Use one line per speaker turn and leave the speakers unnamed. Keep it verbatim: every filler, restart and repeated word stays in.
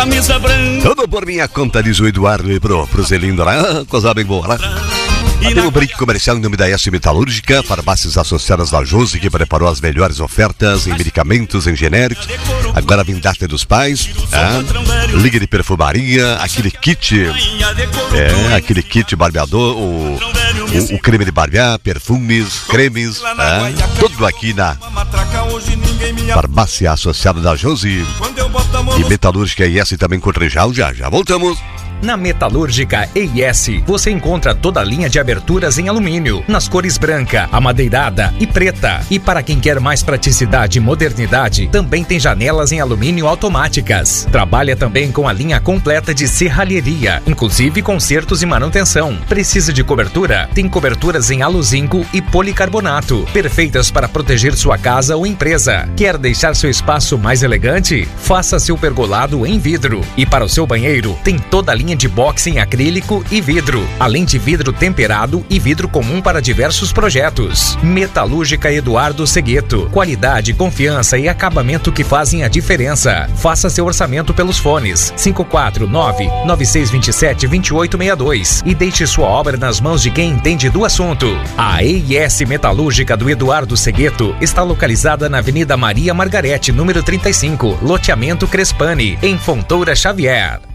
camisa branca.
Tudo por minha conta, diz o Eduardo e pro, pro Zelindo lá. Ah, coisa bem boa lá. Tem um brinco comercial em nome da S Metalúrgica, farmácias associadas da Josi, que preparou as melhores ofertas em medicamentos, em genéricos. Agora vem data dos pais, tá? Liga de perfumaria, aquele kit, é, aquele kit barbeador, o, o, o creme de barbear, perfumes, cremes, tá? Tudo aqui na farmácia associada da Josi. E Metalúrgica E S também com Trejal, já, já voltamos.
Na Metalúrgica E S, você encontra toda a linha de aberturas em alumínio, nas cores branca, amadeirada e preta. E para quem quer mais praticidade e modernidade, também tem janelas em alumínio automáticas. Trabalha também com a linha completa de serralheria, inclusive consertos e manutenção. Precisa de cobertura? Tem coberturas em aluzinco e policarbonato, perfeitas para proteger sua casa ou empresa. Quer deixar seu espaço mais elegante? Faça seu pergolado em vidro. E para o seu banheiro, tem toda a linha de boxe em acrílico e vidro, além de vidro temperado e vidro comum para diversos projetos. Metalúrgica Eduardo Segueto. Qualidade, confiança e acabamento que fazem a diferença. Faça seu orçamento pelos fones cinco quatro nove, nove seis dois sete, dois oito seis dois e deixe sua obra nas mãos de quem entende do assunto. A E I S Metalúrgica do Eduardo Segueto está localizada na Avenida Maria Margarete, número trinta e cinco, loteamento Crespani, em Fontoura Xavier.